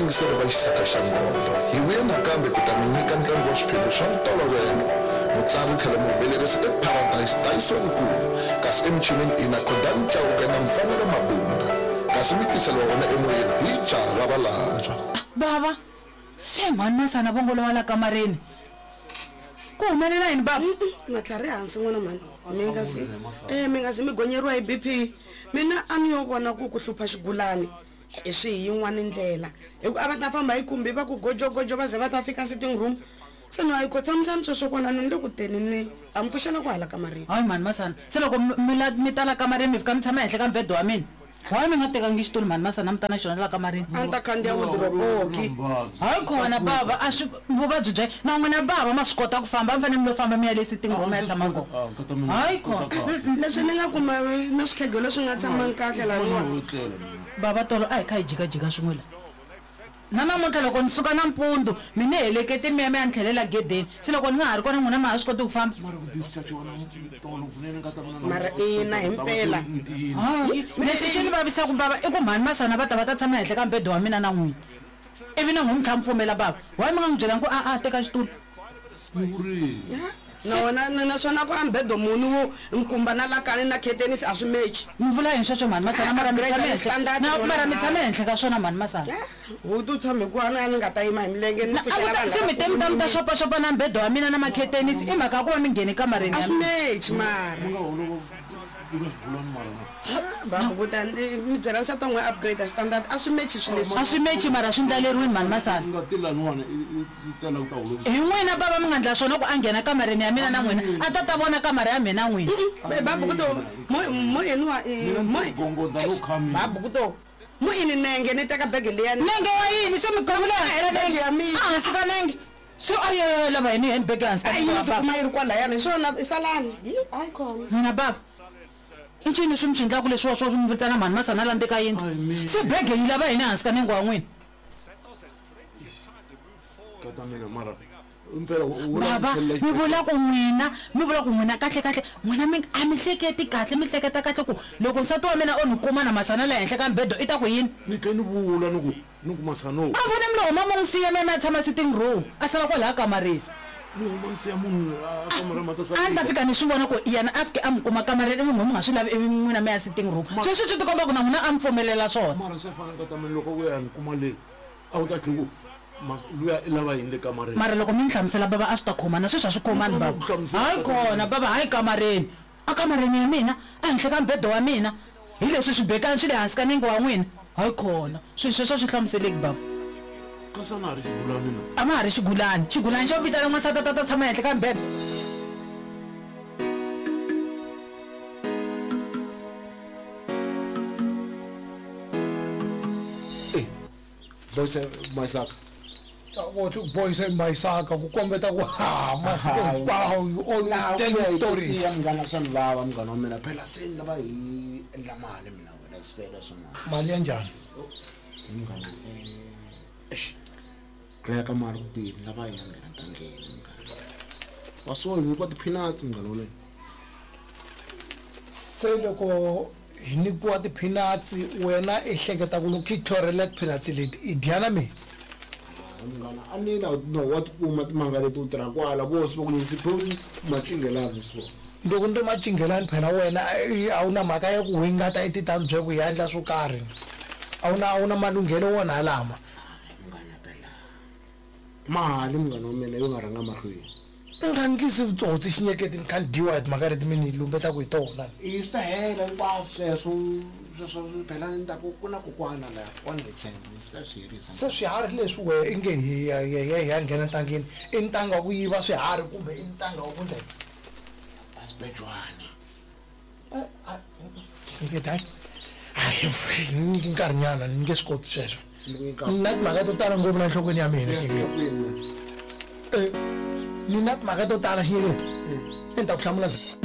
yingiseri va xisaka xa ngombo hi vuye nakambe ku ta mi nyika ntlangu wa swiphemu swa ntolovelo mutsari tlhela muhumelerisi eparadise Tyson Kulu kasi emuchinini ina Khodani Chauke na Mfanelo Mabunda kasi mi tiseliwa wona emoyeni hi jaha ra Valantswa. Baba se mani masana vongolo wala kamareni ku humelela yini baba? Matlhari hansi n'wana mani mi nga zi mi gonyeriwa hi BP mina a ni yo vona ku hlupha xigulani hi swi hi yin'wana ndlela a va ta famba hi kumbi va ku gojogojo va ze va ta fika sitting room se no ayikho tshamisani sweswo kona ni le ku teni ni a mi pfuxela ku hala kamareni. Hayi mani masana se loko mi tala kamareni mi fika mi tshama ehenhla ka mbedo wa mina why mi nga tekangi xitulu mani masana mi ta na xona la kamareni? A ni ta khandziya wodiropoki. Hayi khona baba a swi vuvabyi bya na n'wina baba ma swi kota ku famba mi fanele mi lo famba mi ya le sitting room ya tshama ngoma. Hayi khona leswi ni nga kuma na swikhegelo leswi nga tshamangi kahle laniwa baba tolo a hi kha hi jikajika swin'we la na namuntlha loko ni suka nampundzu mi ni helekete mi ya mi ya ni tlhelela gedeni se loko ni nga ha ri kona n'wina ma ha swi koti ku famba mara ina himpela leswi xi ni vavisaka baba i ku mhani masana va ta tshama henhla ka mbedo wa mina na n'wina ivi na n'wina mi pfumela baba why mi nga n'wi byelanga ku a teka xitulu naswona ku ambedo muni wo nkumba na lakani na khetenisi a swi meci mi vula yini sweswo mhani masana mara mi tshame henhla ka swona mhani masana u tu tshame ku a ni nga ta yima hi milenge ni se mi te mi ta xopaxopa na mbedo wa mina na makhetenisi i mhaka ya ku va mi ngheni kamareni a swi meci mara babukuta mi byela nsati n'we upgrade standard a swi meci swileswi a swi meci mara swi ndlaleriwini mhani masana hi n'wina baba mi nga ndla swona ku a nghena kamareni ya mina na n'wina a ta vona kamara ya mina n'wina babukuto moyeniwa babukuto mo ini nenge ni teka bege leya nenge wa yini se mi khomile nenge ya mina hansi ka nenge so ayo lava yini handbag hansi ka baba kuma yi ri kwala yana swona isalani hayi khona mina baba i ncini leswi mi swi endlaku leswiwa swo mi vitana mhani masana la ndeka yindlu se bege yi lava yini hansi ka nenge wa n'wina baba mi vula ku n'wina kahle n'wina a mi hleketi kahle mi hleketa kahle ku loko nsati wa mina o ni kuma na masana la henhla ka mbedo i ta ku yini ni ke ni vula ni ku masano a fane mi lo huma mo n'wi siya mi ya tshama sitting room a sala kwalaha kamareni ni huma ni siya munhu a kamara matasa a ni ta fika ni swi vona ku yena a fike a mi kuma kamareni ivi n'we mi nga swi lavi ivi n'wina mi ya sitting room sweswi swi tikomba ku na n'wina a mi pfumelela swona mara swi fana ka tamini loko ku ya ni kuma leyi a wu ta tlhi ku luya i lava yini le kamareni mara loko mi ni hlamusela baba a swi ta khomana sweswi a swi khomani baba hayi kona baba hayi kamareni a kamareni ya mina a henhla ka mbedo wa mina hi leswi swi bekani swi le hansi ka nenge wa n'wina hayi kona sweswo swi hlamuseleki baba kasi a na ha ri xigulani na a ma ha ri xigulani xo vitana n'wansati a ta tshama henhla ka mbedo boys Maisaka what boys and Maisaka ku kombeta ku masiku hinkwawo you always tell stories mngana swa ni lava mngana wa mina phela se ni lava hi endla mali mina wena sifela swin'wana mali ya njhani mngana kaya ka mali ku tini lava hi nghena ntangeni mngana wa swo hi kwa ti-peanuts mngana wa mina se loko hi nyikiwa ti-peanuts wena i hleketa ku loko hi thorhela ti-peanuts leti i dyana mina mngana a ni no wa tikuma timanga leti u tirha kwala vosi va ku nyisiphosi macingelani so loko ni ri macingelani phela wena a wu na mhaka ya ku hingata etitani bye ku hi endla swo karhi a wu na malunghelo wona lama mngana phela mali mngana wa mina yo nga rhanga mahlweni ni nga ndlisi vutsotsi xinyeketi ni kha ni dyiwa hi timhaka leti mi ni lumbetaku hi tona i swi ta hela hinkwaswo sweswo phela ni ta ku na kokwana la wa ni tshemba swi ta swi herisa se swiharhi leswi we i nge hi ya nghena ntangeni i ntanga wa ku yiva swiharhi kumbe i ntanga wa ku ndlela asibejwani xinyeketi hayi ni nyiki nkarhinyana ni nge swi koti sweswo na timhaka to tala ngopfu na nhlokweni ya mina xinyeketi ni na timhaka to tala xinyeketi ni ta ku hlamula